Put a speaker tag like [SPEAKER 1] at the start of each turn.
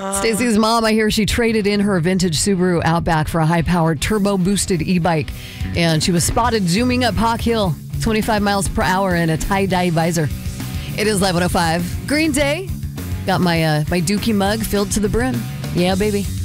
[SPEAKER 1] Stacey's mom, I hear she traded in her vintage Subaru Outback for a high-powered turbo-boosted e-bike. And she was spotted zooming up Hawk Hill, 25 miles per hour in a tie-dye visor. It is Live 105. Green Day. Got my Dookie mug filled to the brim. Yeah, baby.